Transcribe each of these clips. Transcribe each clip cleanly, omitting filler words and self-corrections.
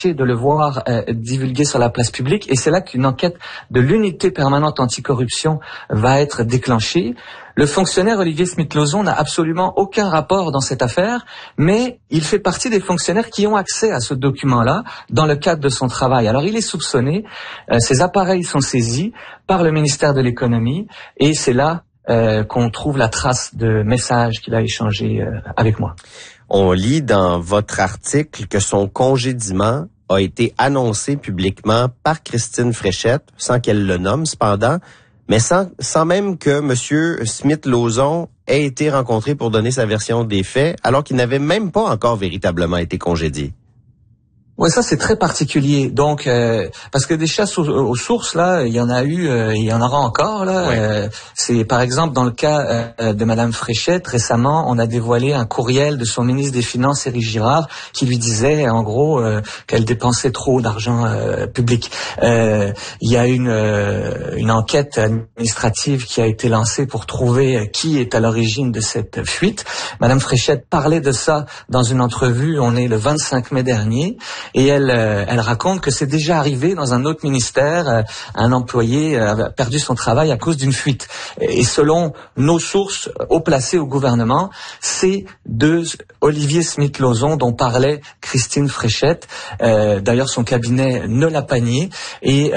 de le voir divulgué sur la place publique, et c'est là qu'une enquête de l'unité permanente anticorruption va être déclenchée. Le fonctionnaire Olivier Smith-Lauzon n'a absolument aucun rapport dans cette affaire, mais il fait partie des fonctionnaires qui ont accès à ce document-là dans le cadre de son travail. Alors il est soupçonné, ses appareils sont saisis par le ministère de l'Économie, et c'est là qu'on trouve la trace de messages qu'il a échangés avec moi. On lit dans votre article que son congédiement a été annoncé publiquement par Christine Fréchette, sans qu'elle le nomme cependant, mais sans même que M. Smith-Lauzon ait été rencontré pour donner sa version des faits, alors qu'il n'avait même pas encore véritablement été congédié. Oui, ça c'est très particulier. Donc, parce que des chasses aux sources là, il y en a eu, il y en aura encore là. Ouais. C'est par exemple dans le cas de Madame Fréchette récemment, on a dévoilé un courriel de son ministre des Finances, Éric Girard, qui lui disait en gros qu'elle dépensait trop d'argent public. Il y a une enquête administrative qui a été lancée pour trouver qui est à l'origine de cette fuite. Madame Fréchette parlait de ça dans une entrevue. On est le 25 mai dernier. Et elle raconte que c'est déjà arrivé dans un autre ministère, un employé a perdu son travail à cause d'une fuite. Et selon nos sources haut placées au gouvernement, c'est de Olivier Smith-Lauzon dont parlait Christine Fréchette. D'ailleurs, son cabinet ne l'a pas nié. Et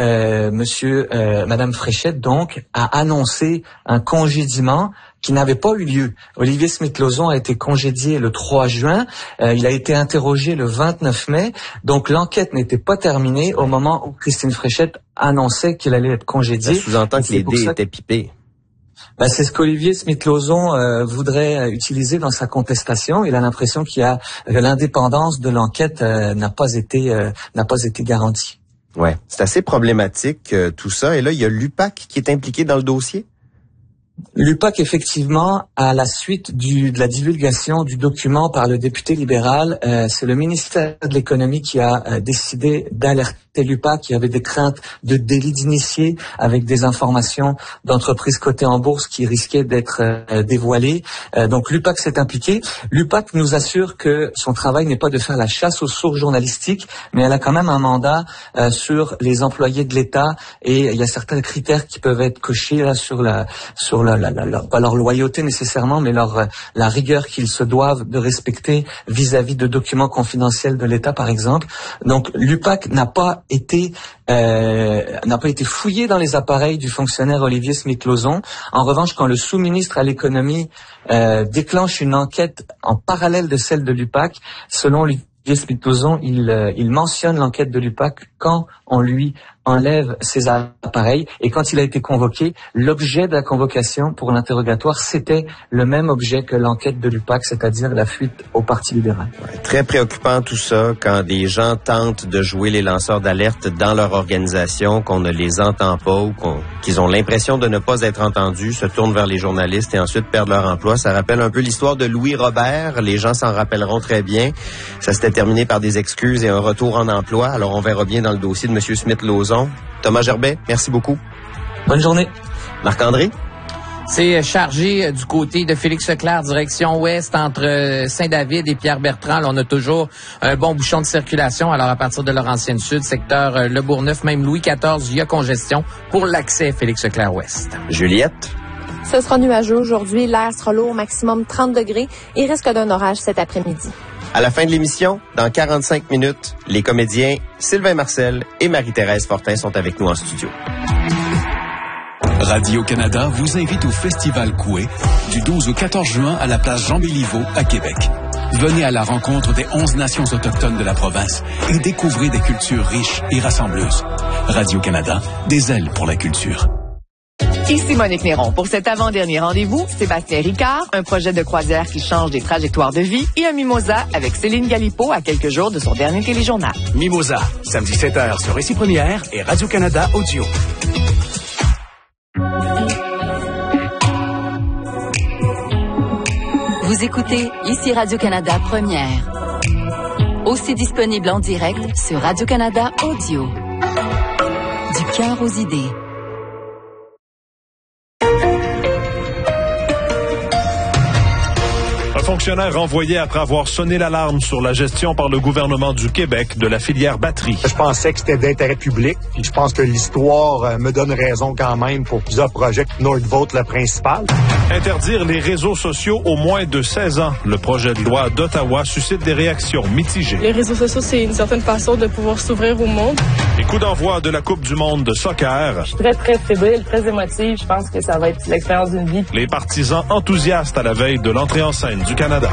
Madame Fréchette donc a annoncé un congédiement qui n'avait pas eu lieu. Olivier Smith-Lauzon a été congédié le 3 juin. Il a été interrogé le 29 mai. Donc, l'enquête n'était pas terminée au moment où Christine Fréchette annonçait qu'il allait être congédié. Ça sous-entend que les dés étaient pipés. C'est ce qu'Olivier Smith-Lauzon voudrait utiliser dans sa contestation. Il a l'impression que l'indépendance de l'enquête n'a pas été garantie. Ouais, c'est assez problématique tout ça. Et là, il y a l'UPAC qui est impliqué dans le dossier. L'UPAC, effectivement, à la suite de la divulgation du document par le député libéral, c'est le ministère de l'Économie qui a décidé d'alerter l'UPAC. Il y avait des craintes de délit d'initié avec des informations d'entreprises cotées en bourse qui risquaient d'être dévoilées. Donc l'UPAC s'est impliqué. L'UPAC nous assure que son travail n'est pas de faire la chasse aux sources journalistiques, mais elle a quand même un mandat sur les employés de l'État, et il y a certains critères qui peuvent être cochés là pas leur loyauté nécessairement, mais la rigueur qu'ils se doivent de respecter vis-à-vis de documents confidentiels de l'État, par exemple. Donc, l'UPAC n'a pas été fouillé dans les appareils du fonctionnaire Olivier Smith-Lauzon. En revanche, quand le sous-ministre à l'économie déclenche une enquête en parallèle de celle de l'UPAC, selon Olivier Smith-Lauzon, il mentionne l'enquête de l'UPAC quand on lui enlève ses appareils, et quand il a été convoqué, l'objet de la convocation pour l'interrogatoire, c'était le même objet que l'enquête de l'UPAC, c'est-à-dire la fuite au Parti libéral. Ouais, très préoccupant tout ça, quand des gens tentent de jouer les lanceurs d'alerte dans leur organisation, qu'on ne les entend pas ou qu'ils ont l'impression de ne pas être entendus, se tournent vers les journalistes et ensuite perdent leur emploi. Ça rappelle un peu l'histoire de Louis Robert, les gens s'en rappelleront très bien. Ça s'était terminé par des excuses et un retour en emploi, alors on verra bien dans le dossier de M. Smith-Lauzon. Thomas Gerbet, merci beaucoup. Bonne journée. Marc-André? C'est chargé du côté de Félix Leclerc, direction ouest, entre Saint-David et Pierre-Bertrand. Là, on a toujours un bon bouchon de circulation. Alors, à partir de Laurentienne-Sud, secteur Le Bourgneuf, même Louis XIV, il y a congestion pour l'accès Félix Leclerc-Ouest. Juliette? Ce sera nuageux aujourd'hui. L'air sera lourd, maximum 30 degrés. Il risque d'un orage cet après-midi. À la fin de l'émission, dans 45 minutes, les comédiens Sylvain Marcel et Marie-Thérèse Fortin sont avec nous en studio. Radio-Canada vous invite au Festival Coué du 12 au 14 juin à la place Jean-Béliveau à Québec. Venez à la rencontre des 11 nations autochtones de la province et découvrez des cultures riches et rassembleuses. Radio-Canada, des ailes pour la culture. Ici Monique Néron. Pour cet avant-dernier rendez-vous, Sébastien Ricard, un projet de croisière qui change des trajectoires de vie, et un mimosa avec Céline Galipo à quelques jours de son dernier téléjournal. Mimosa, samedi 7h sur Récit Première et Radio-Canada Audio. Vous écoutez ici Radio-Canada Première. Aussi disponible en direct sur Radio-Canada Audio. Du cœur aux idées. fonctionnaire renvoyé après avoir sonné l'alarme sur la gestion par le gouvernement du Québec de la filière batterie. Je pensais que c'était d'intérêt public, puis je pense que l'histoire me donne raison quand même pour plusieurs projets. Nordvolt, le principal. Interdire les réseaux sociaux aux moins de 16 ans. Le projet de loi d'Ottawa suscite des réactions mitigées. Les réseaux sociaux, c'est une certaine façon de pouvoir s'ouvrir au monde. Et coup d'envoi de la Coupe du monde de soccer. Je suis très fébrile, très émotive. Je pense que ça va être l'expérience d'une vie. Les partisans enthousiastes à la veille de l'entrée en scène du Canada.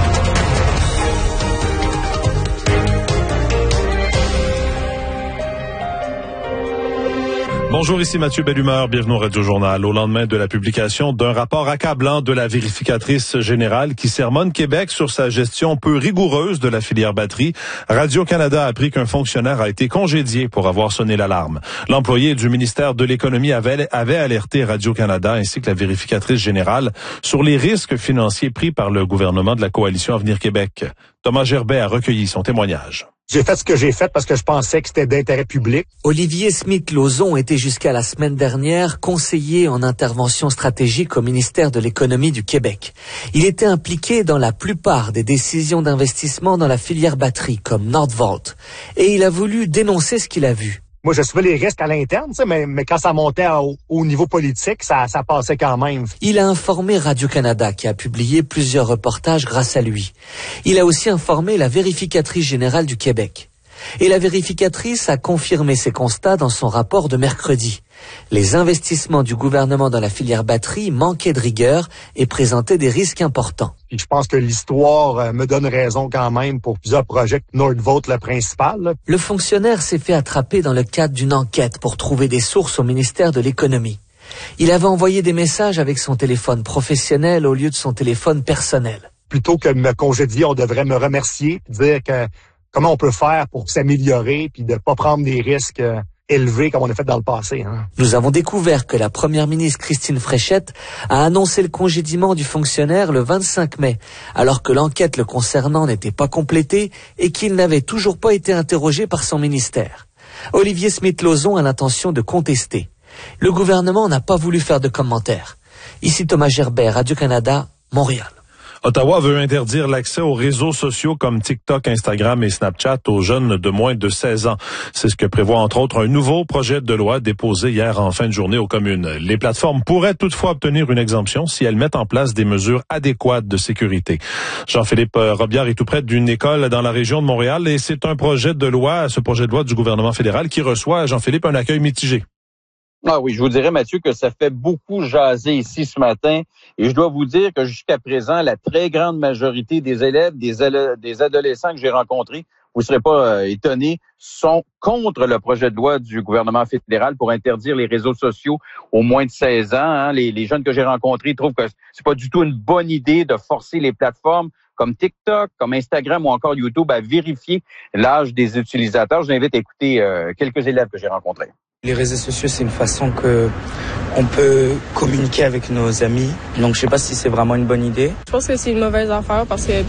Bonjour, ici Mathieu Bellumeur, bienvenue au Radio-Journal. Au lendemain de la publication d'un rapport accablant de la vérificatrice générale qui sermonne Québec sur sa gestion peu rigoureuse de la filière batterie, Radio-Canada a appris qu'un fonctionnaire a été congédié pour avoir sonné l'alarme. L'employé du ministère de l'Économie avait alerté Radio-Canada ainsi que la vérificatrice générale sur les risques financiers pris par le gouvernement de la Coalition Avenir Québec. Thomas Gerbet a recueilli son témoignage. J'ai fait ce que j'ai fait parce que je pensais que c'était d'intérêt public. Olivier Smith-Lauzon était jusqu'à la semaine dernière conseiller en intervention stratégique au ministère de l'Économie du Québec. Il était impliqué dans la plupart des décisions d'investissement dans la filière batterie, comme Nordvolt. Et il a voulu dénoncer ce qu'il a vu. Moi, je suivais les risques à l'interne, mais quand ça montait au niveau politique, ça passait quand même. Il a informé Radio-Canada qui a publié plusieurs reportages grâce à lui. Il a aussi informé la vérificatrice générale du Québec. Et la vérificatrice a confirmé ses constats dans son rapport de mercredi. Les investissements du gouvernement dans la filière batterie manquaient de rigueur et présentaient des risques importants. Puis je pense que l'histoire me donne raison quand même pour plusieurs projets. Nordvolt, le principal. Le fonctionnaire s'est fait attraper dans le cadre d'une enquête pour trouver des sources au ministère de l'Économie. Il avait envoyé des messages avec son téléphone professionnel au lieu de son téléphone personnel. Plutôt que de me congédier, on devrait me remercier et dire que comment on peut faire pour s'améliorer puis de pas prendre des risques élevés comme on a fait dans le passé. Nous avons découvert que la première ministre Christine Fréchette a annoncé le congédiement du fonctionnaire le 25 mai, alors que l'enquête le concernant n'était pas complétée et qu'il n'avait toujours pas été interrogé par son ministère. Olivier Smith-Lauzon a l'intention de contester. Le gouvernement n'a pas voulu faire de commentaires. Ici Thomas Gerbet, Radio-Canada, Montréal. Ottawa veut interdire l'accès aux réseaux sociaux comme TikTok, Instagram et Snapchat aux jeunes de moins de 16 ans. C'est ce que prévoit entre autres un nouveau projet de loi déposé hier en fin de journée aux communes. Les plateformes pourraient toutefois obtenir une exemption si elles mettent en place des mesures adéquates de sécurité. Jean-Philippe Robillard est tout près d'une école dans la région de Montréal et c'est un projet de loi, ce projet de loi du gouvernement fédéral qui reçoit, Jean-Philippe, un accueil mitigé. Ah oui, je vous dirais, Mathieu, que ça fait beaucoup jaser ici ce matin. Et je dois vous dire que jusqu'à présent, la très grande majorité des élèves, des adolescents que j'ai rencontrés, vous ne serez pas étonnés, sont contre le projet de loi du gouvernement fédéral pour interdire les réseaux sociaux aux moins de 16 ans. Les jeunes que j'ai rencontrés trouvent que c'est pas du tout une bonne idée de forcer les plateformes comme TikTok, comme Instagram ou encore YouTube à vérifier l'âge des utilisateurs. Je vous invite à écouter quelques élèves que j'ai rencontrés. Les réseaux sociaux, c'est une façon que on peut communiquer avec nos amis. Donc, je sais pas si c'est vraiment une bonne idée. Je pense que c'est une mauvaise affaire parce que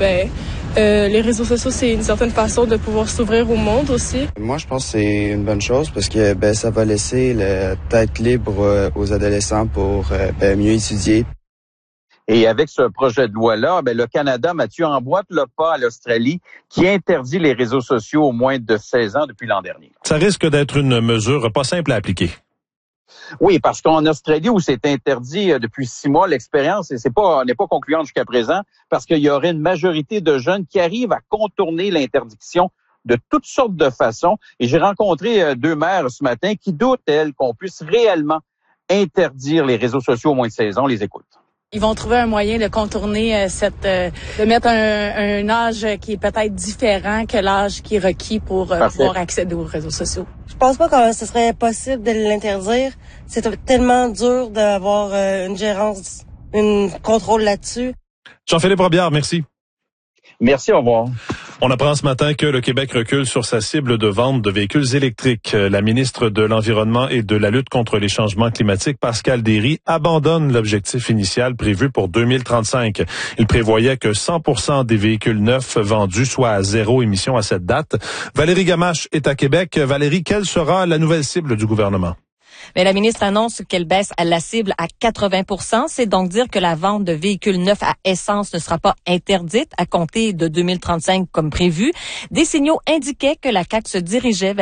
les réseaux sociaux, c'est une certaine façon de pouvoir s'ouvrir au monde aussi. Moi, je pense que c'est une bonne chose parce que ça va laisser la tête libre aux adolescents pour mieux étudier. Et avec ce projet de loi-là, le Canada, Mathieu, emboîte le pas à l'Australie qui interdit les réseaux sociaux aux moins de 16 ans depuis l'an dernier. Ça risque d'être une mesure pas simple à appliquer. Oui, parce qu'en Australie, où c'est interdit depuis 6 mois, l'expérience n'est pas concluante jusqu'à présent parce qu'il y aurait une majorité de jeunes qui arrivent à contourner l'interdiction de toutes sortes de façons. Et j'ai rencontré 2 mères ce matin qui doutent, elles, qu'on puisse réellement interdire les réseaux sociaux aux moins de 16 ans. On les écoute. Ils vont trouver un moyen de contourner de mettre un âge qui est peut-être différent que l'âge qui est requis pour pouvoir accéder aux réseaux sociaux. Je pense pas que ce serait possible de l'interdire. C'est tellement dur d'avoir une gérance, un contrôle là-dessus. Jean-Philippe Robillard, merci. Merci, au revoir. On apprend ce matin que le Québec recule sur sa cible de vente de véhicules électriques. La ministre de l'Environnement et de la lutte contre les changements climatiques, Pascal Derry, abandonne l'objectif initial prévu pour 2035. Il prévoyait que 100% des véhicules neufs vendus soient à 0 émission à cette date. Valérie Gamache est à Québec. Valérie, quelle sera la nouvelle cible du gouvernement? Mais la ministre annonce qu'elle baisse la cible à 80%. C'est donc dire que la vente de véhicules neufs à essence ne sera pas interdite à compter de 2035 comme prévu. Des signaux indiquaient que la CAQ se dirigeait vers